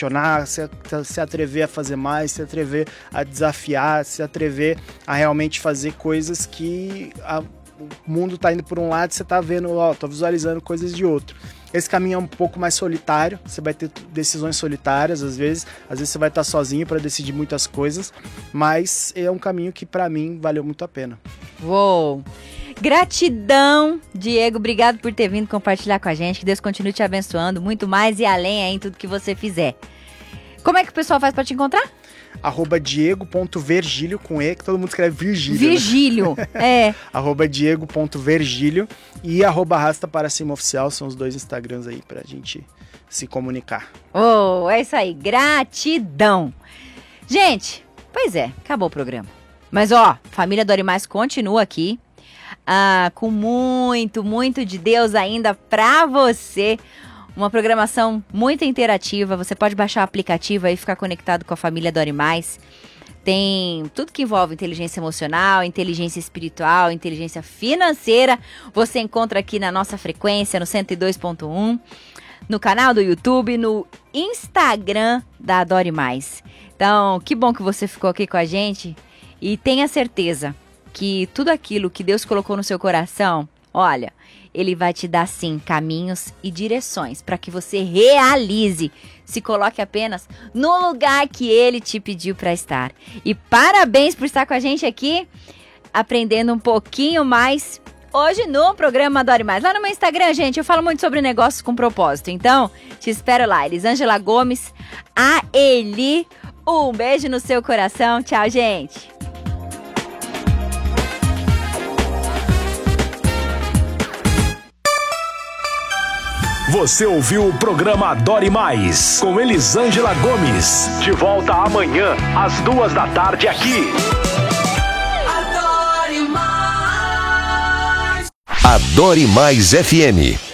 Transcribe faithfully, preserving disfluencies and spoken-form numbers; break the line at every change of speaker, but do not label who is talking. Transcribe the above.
questionar, se, se atrever a fazer mais, se atrever a desafiar, se atrever a realmente fazer coisas que a, o mundo tá indo por um lado e você tá vendo, ó, tô visualizando coisas de outro. Esse caminho é um pouco mais solitário, você vai ter decisões solitárias às vezes, às vezes você vai estar sozinho para decidir muitas coisas, mas é um caminho que para mim valeu muito a pena.
Uou! Gratidão, Diego, obrigado por ter vindo compartilhar com a gente, que Deus continue te abençoando muito mais e além aí em tudo que você fizer. Como é que o pessoal faz para te encontrar?
Arroba Diego.Vergílio com E, que todo mundo escreve Virgílio.
Virgílio, né? É.
Arroba Diego.Vergílio e arroba Arrasta Para Cima Oficial, são os dois Instagrams aí pra gente se comunicar.
Oh, é isso aí, gratidão. Gente, pois é, acabou o programa. Mas ó, Família Dore Mais continua aqui, ah, com muito, muito de Deus ainda pra você. Uma programação muito interativa, você pode baixar o aplicativo e ficar conectado com a Família Dore Mais. Tem tudo que envolve inteligência emocional, inteligência espiritual, inteligência financeira. Você encontra aqui na nossa frequência, no cento e dois ponto um, no canal do YouTube, no Instagram da Dore Mais. Então, que bom que você ficou aqui com a gente e tenha certeza que tudo aquilo que Deus colocou no seu coração, olha, Ele vai te dar, sim, caminhos e direções para que você realize. Se coloque apenas no lugar que Ele te pediu para estar. E parabéns por estar com a gente aqui, aprendendo um pouquinho mais hoje no programa Dore Mais. Lá no meu Instagram, gente, eu falo muito sobre negócios com propósito. Então, te espero lá. Elisângela Gomes, a Eli. Um beijo no seu coração. Tchau, gente.
Você ouviu o programa Dore Mais, com Elisângela Gomes. De volta amanhã, às duas da tarde, aqui. Adore Mais. Adore Mais F M.